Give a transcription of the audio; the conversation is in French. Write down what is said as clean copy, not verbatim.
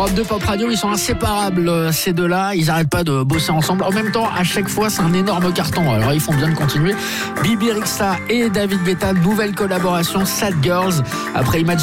Europe 2 Pop Radio, ils sont inséparables, ces deux-là. Ils n'arrêtent pas de bosser ensemble. En même temps, à chaque fois, c'est un énorme carton. Alors, ils font bien de continuer. Bibi Rexha et David Guetta, nouvelle collaboration, Sad Girls. Après Imagine